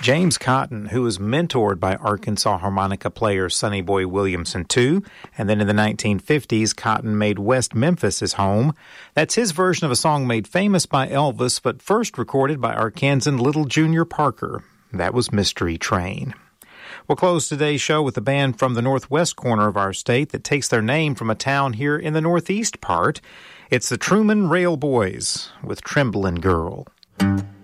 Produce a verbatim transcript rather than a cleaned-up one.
James Cotton, who was mentored by Arkansas harmonica player Sonny Boy Williamson the Second, and then in the nineteen fifties, Cotton made West Memphis his home. That's his version of a song made famous by Elvis, but first recorded by Arkansan Little Junior Parker. That was Mystery Train. We'll close today's show with a band from the northwest corner of our state that takes their name from a town here in the northeast part. It's the Truman Rail Boys with Tremblin' Girl.